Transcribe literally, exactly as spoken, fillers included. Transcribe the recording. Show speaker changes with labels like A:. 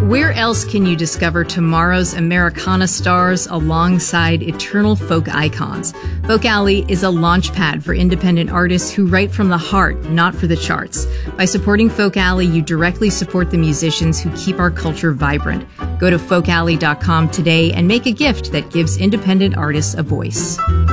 A: where else can you discover tomorrow's Americana stars alongside eternal folk icons? Folk Alley is a launch pad for independent artists who write from the heart, not for the charts. By supporting Folk Alley, you directly support the musicians who keep our culture vibrant. Go to folk alley dot com today and make a gift that gives independent artists a voice.